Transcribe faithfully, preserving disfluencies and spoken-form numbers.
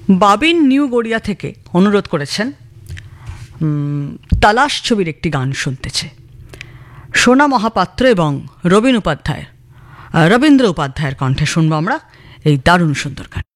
বাবিন new Garia থেকে অনুরোধ করেছেন তালাশ ছবির একটি গান শুনতেছে। সোনা মহাপাত্র এবং রবীন উপাধ্যায়ের রবীন্দ্র উপাধ্যায়ের কণ্ঠে শুনবো আমরা এই দারুণ সুন্দর গান।